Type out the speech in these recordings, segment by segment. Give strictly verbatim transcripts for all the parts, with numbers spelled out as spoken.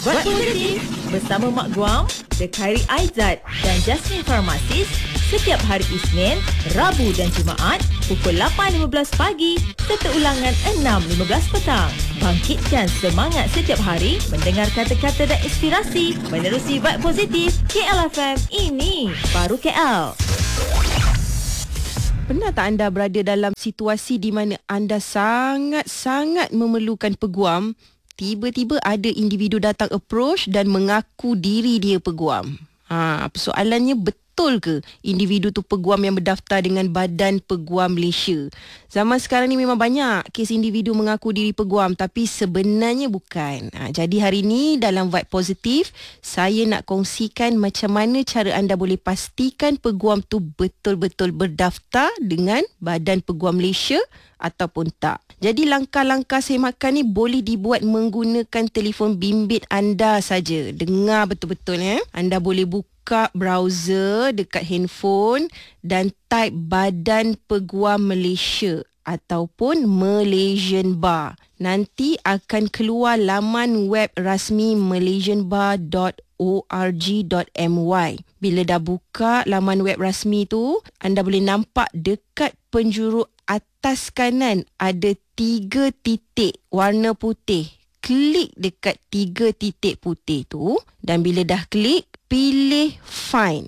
Buat Positif bersama Mak Guam, The Khairi Aizat dan Jasmine Pharmacist setiap hari Isnin, Rabu dan Jumaat pukul lapan lima belas pagi serta ulangan enam lima belas petang. Bangkitkan semangat setiap hari mendengar kata-kata dan inspirasi menerusi Vibe Positif K L F M. Ini baru K L. Pernah tak anda berada dalam situasi di mana anda sangat-sangat memerlukan peguam? Tiba-tiba ada individu datang approach dan mengaku diri dia peguam. Ha, persoalannya betul ke individu tu peguam yang berdaftar dengan Badan Peguam Malaysia? Zaman sekarang ni memang banyak kes individu mengaku diri peguam tapi sebenarnya bukan. Ha, jadi hari ni dalam Vibe Positif, saya nak kongsikan macam mana cara anda boleh pastikan peguam tu betul-betul berdaftar dengan Badan Peguam Malaysia ataupun tak. Jadi langkah-langkah semakan ni boleh dibuat menggunakan telefon bimbit anda saja. Dengar betul-betul eh. Anda boleh buka browser dekat handphone dan type Badan Peguam Malaysia ataupun Malaysian Bar. Nanti akan keluar laman web rasmi malaysian bar dot org dot my. Bila dah buka laman web rasmi tu, anda boleh nampak dekat penjuru atas kanan ada tiga titik warna putih. Klik dekat tiga titik putih tu dan bila dah klik, pilih Find.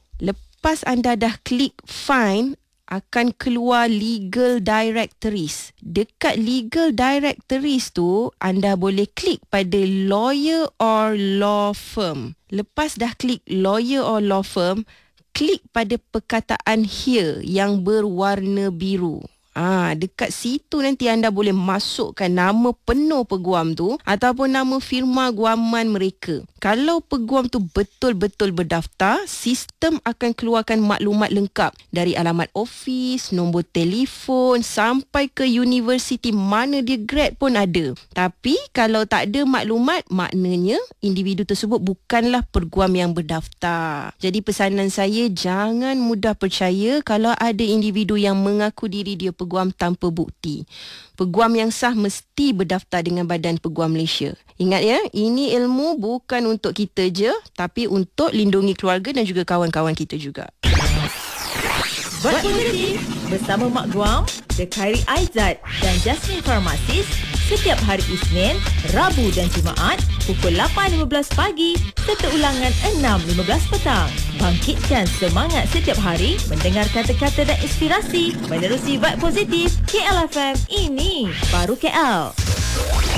Lepas anda dah klik Find, akan keluar Legal Directories. Dekat Legal Directories tu, anda boleh klik pada Lawyer or Law Firm. Lepas dah klik Lawyer or Law Firm, klik pada perkataan Here yang berwarna biru. Ah, dekat situ nanti anda boleh masukkan nama penuh peguam tu ataupun nama firma guaman mereka. Kalau peguam tu betul-betul berdaftar, sistem akan keluarkan maklumat lengkap dari alamat office, nombor telefon sampai ke universiti mana dia grad pun ada. Tapi kalau tak ada maklumat, maknanya individu tersebut bukanlah peguam yang berdaftar. Jadi pesanan saya, jangan mudah percaya kalau ada individu yang mengaku diri dia peguam tanpa bukti. Peguam yang sah mesti berdaftar dengan Badan Peguam Malaysia. Ingat ya, ini ilmu bukan untuk kita je, tapi untuk lindungi keluarga dan juga kawan-kawan kita juga. Buat Positif bersama Mak Guam, The Khairi Aizat dan Jasmine Pharmacist setiap hari Isnin, Rabu dan Jumaat pukul lapan lima belas pagi serta ulangan enam lima belas petang. Bangkitkan semangat setiap hari mendengar kata-kata dan inspirasi menerusi Vibe Positif K L F M. Ini baru K L.